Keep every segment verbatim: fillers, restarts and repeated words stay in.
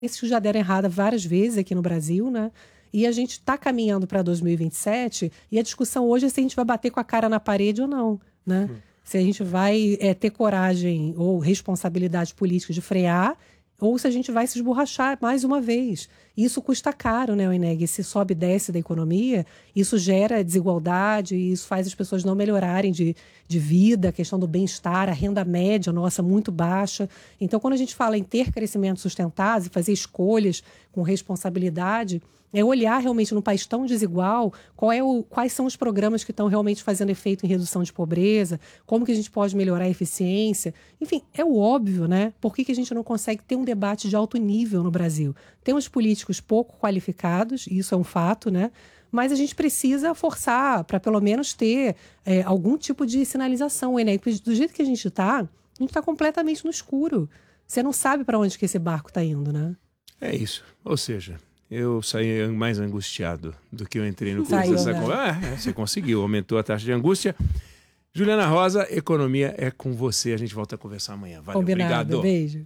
Esses já deram errada várias vezes aqui no Brasil, né? E a gente está caminhando para dois mil e vinte e sete e a discussão hoje é se a gente vai bater com a cara na parede ou não, né? Hum. Se a gente vai é, ter coragem ou responsabilidade política de frear ou se a gente vai se esborrachar mais uma vez. Isso custa caro, né, Eneg? Esse sobe e desce da economia, isso gera desigualdade, isso faz as pessoas não melhorarem de, de vida, a questão do bem-estar, a renda média nossa muito baixa. Então, quando a gente fala em ter crescimento sustentável, fazer escolhas com responsabilidade, é olhar realmente num país tão desigual, qual é o, quais são os programas que estão realmente fazendo efeito em redução de pobreza, como que a gente pode melhorar a eficiência. Enfim, é o óbvio, né? Por que que a gente não consegue ter um debate de alto nível no Brasil? Temos políticos pouco qualificados, isso é um fato, né? Mas a gente precisa forçar para pelo menos ter é, algum tipo de sinalização, né? Do jeito que a gente está, a gente está completamente no escuro. Você não sabe para onde que esse barco está indo, né? É isso. Ou seja, eu saí mais angustiado do que eu entrei no curso dessa né? conversa. Ah, você conseguiu, aumentou a taxa de angústia. Juliana Rosa, economia é com você. A gente volta a conversar amanhã. Valeu, Combinado. Obrigado. Beijo.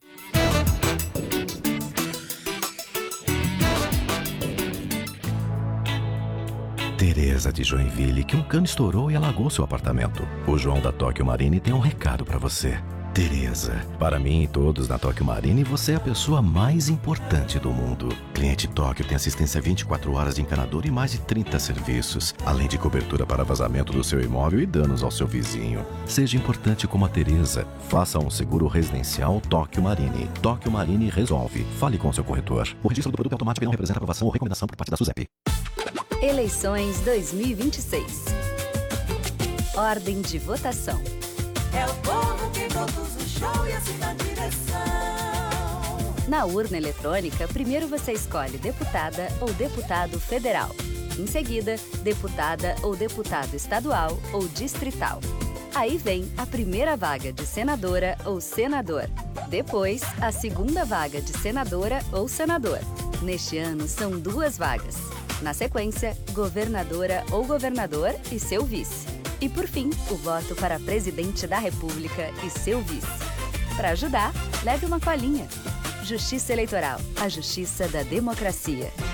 Tereza de Joinville, que um cano estourou e alagou seu apartamento. O João da Tóquio Marine tem um recado pra você. Tereza, para mim e todos na Tóquio Marine, você é a pessoa mais importante do mundo. Cliente Tóquio tem assistência vinte e quatro horas de encanador e mais de trinta serviços, além de cobertura para vazamento do seu imóvel e danos ao seu vizinho. Seja importante como a Tereza. Faça um seguro residencial Tóquio Marine. Tóquio Marine resolve. Fale com seu corretor. O registro do produto é automático e não representa aprovação ou recomendação por parte da SUSEP. Eleições dois mil e vinte e seis. Ordem de votação. É o povo que conduz o show e assim na direção. Na urna eletrônica, primeiro você escolhe deputada ou deputado federal. Em seguida, deputada ou deputado estadual ou distrital. Aí vem a primeira vaga de senadora ou senador. Depois, a segunda vaga de senadora ou senador. Neste ano, são duas vagas. Na sequência, governadora ou governador e seu vice. E, por fim, o voto para presidente da República e seu vice. Para ajudar, leve uma colinha. Justiça Eleitoral, a justiça da democracia.